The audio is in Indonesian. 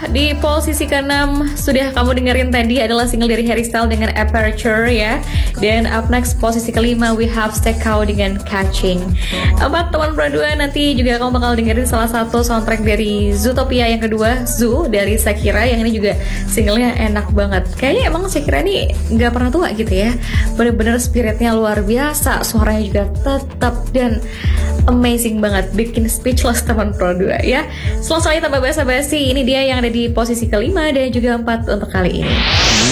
di posisi ke-6 sudah kamu dengerin tadi adalah single dari Harry Styles dengan Aperture ya. Dan up next posisi ke-5 we have Stekau dengan Catching. 4 teman berdua, nanti juga kamu bakal dengerin salah satu soundtrack dari Zootopia yang kedua, Zoo dari Shakira, yang ini juga singlenya enak banget. Kayaknya emang Shakira ini nggak pernah tua gitu ya. Bener-bener spiritnya luar biasa, suaranya juga tetap dan amazing banget, bikin speechless teman pro 2 ya. Selanjutnya tambah basa-basi, ini dia yang ada di posisi ke-5 dan juga 4 untuk kali ini.